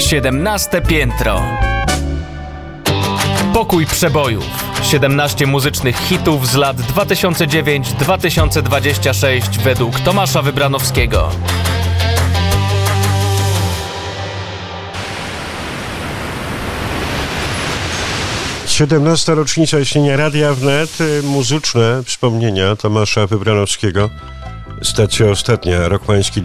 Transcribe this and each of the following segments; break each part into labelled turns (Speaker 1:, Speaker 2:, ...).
Speaker 1: 17 piętro. Pokój przebojów. 17 muzycznych hitów z lat 2009-2026 według Tomasza Wybranowskiego.
Speaker 2: 17. rocznica istnienia Radia Wnet. Muzyczne wspomnienia Tomasza Wybranowskiego. Stacja ostatnia, rok pański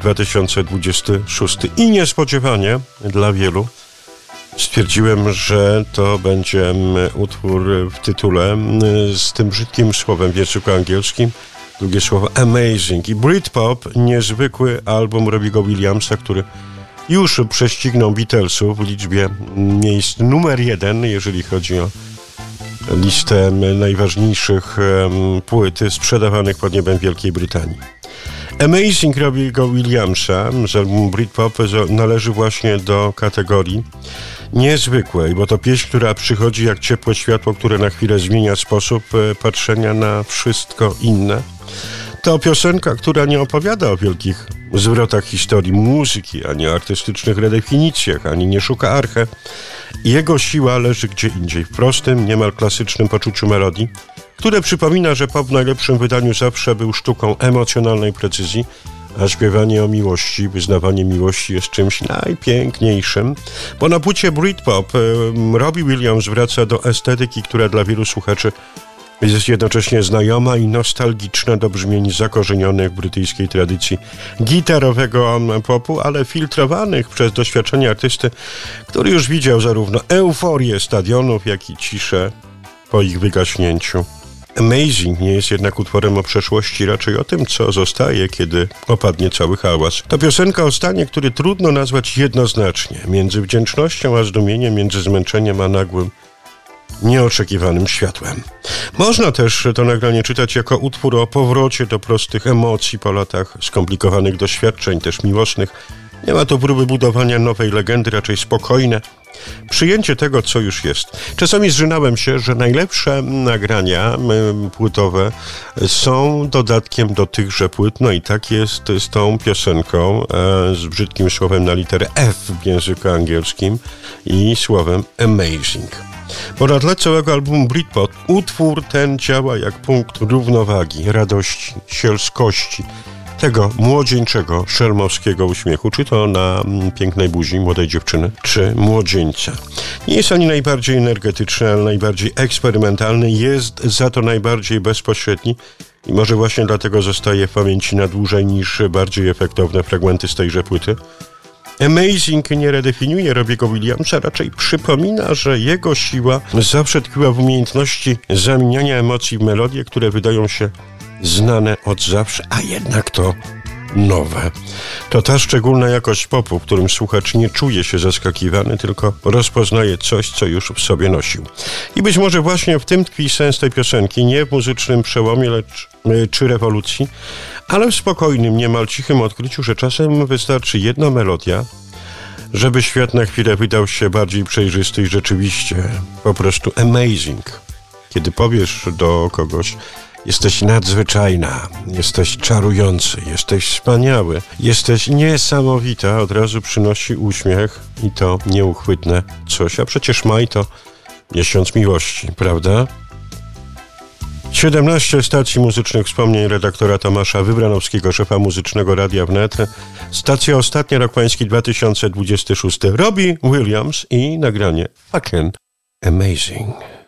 Speaker 2: 2026. I niespodziewanie dla wielu stwierdziłem, że to będzie utwór w tytule z tym brzydkim słowem w języku angielskim. Drugie słowo Amazing. I Britpop, niezwykły album Robbie'ego Williamsa, który już prześcignął Beatlesów w liczbie miejsc numer 1, jeżeli chodzi o listę najważniejszych płyt sprzedawanych pod niebem Wielkiej Brytanii. Amazing Robbie'ego Williamsa z albumu Britpop należy właśnie do kategorii niezwykłej, bo to pieśń, która przychodzi jak ciepłe światło, które na chwilę zmienia sposób patrzenia na wszystko inne. To piosenka, która nie opowiada o wielkich zwrotach historii muzyki, ani o artystycznych redefinicjach, ani nie szuka arche. Jego siła leży gdzie indziej, w prostym, niemal klasycznym poczuciu melodii, które przypomina, że pop w najlepszym wydaniu zawsze był sztuką emocjonalnej precyzji, a śpiewanie o miłości, wyznawanie miłości jest czymś najpiękniejszym. Bo na płycie Britpop Robbie Williams wraca do estetyki, która dla wielu słuchaczy jest jednocześnie znajoma i nostalgiczna do brzmień zakorzenionych w brytyjskiej tradycji gitarowego popu, ale filtrowanych przez doświadczenie artysty, który już widział zarówno euforię stadionów, jak i ciszę po ich wygaśnięciu. Amazing nie jest jednak utworem o przeszłości, raczej o tym, co zostaje, kiedy opadnie cały hałas. To piosenka o stanie, który trudno nazwać jednoznacznie, między wdzięcznością a zdumieniem, między zmęczeniem a nagłym, nieoczekiwanym światłem. Można też to nagranie czytać jako utwór o powrocie do prostych emocji po latach skomplikowanych doświadczeń, też miłosnych. Nie ma tu próby budowania nowej legendy, raczej spokojne przyjęcie tego, co już jest. Czasami zżynałem się, że najlepsze nagrania płytowe są dodatkiem do tychże płyt, no i tak jest z tą piosenką z brzydkim słowem na literę F w języku angielskim i słowem Amazing. Bo na tle całego albumu Britpop utwór ten działa jak punkt równowagi, radości, sielskości, tego młodzieńczego, szelmowskiego uśmiechu, czy to na pięknej buzi młodej dziewczyny, czy młodzieńca. Nie jest ani najbardziej energetyczny, ale najbardziej eksperymentalny, jest za to najbardziej bezpośredni i może właśnie dlatego zostaje w pamięci na dłużej niż bardziej efektowne fragmenty z tejże płyty. Amazing nie redefiniuje Robbie'ego Williamsa, raczej przypomina, że jego siła zawsze tkwiła w umiejętności zamieniania emocji w melodie, które wydają się znane od zawsze, a jednak to nowe. To ta szczególna jakość popu, w którym słuchacz nie czuje się zaskakiwany, tylko rozpoznaje coś, co już w sobie nosił. I być może właśnie w tym tkwi sens tej piosenki, nie w muzycznym przełomie, czy rewolucji, ale w spokojnym, niemal cichym odkryciu, że czasem wystarczy jedna melodia, żeby świat na chwilę wydał się bardziej przejrzysty i rzeczywiście po prostu amazing. Kiedy powiesz do kogoś: jesteś nadzwyczajna, jesteś czarujący, jesteś wspaniały, jesteś niesamowita, od razu przynosi uśmiech i to nieuchwytne coś. A przecież maj to miesiąc miłości, prawda? 17 stacji muzycznych wspomnień redaktora Tomasza Wybranowskiego, szefa muzycznego Radia Wnet. Stacja ostatnia, rok pański 2026. Robbie Williams i nagranie Fucking Amazing.